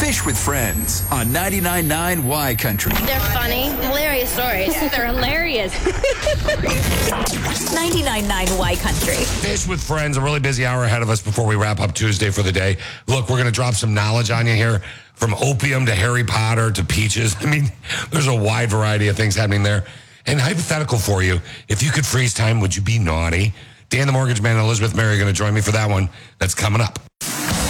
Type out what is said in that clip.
Fish with Friends on 99.9 Y Country. They're funny, hilarious stories. They're hilarious. 99.9 Y Country. Fish with Friends, a really busy hour ahead of us before we wrap up Tuesday for the day. Look, we're going to drop some knowledge on you here, from opium to Harry Potter to peaches. I mean, there's a wide variety of things happening there. And hypothetical for you, if you could freeze time, would you be naughty? Dan the Mortgage Man and Elizabeth Mary are going to join me for that one. That's coming up.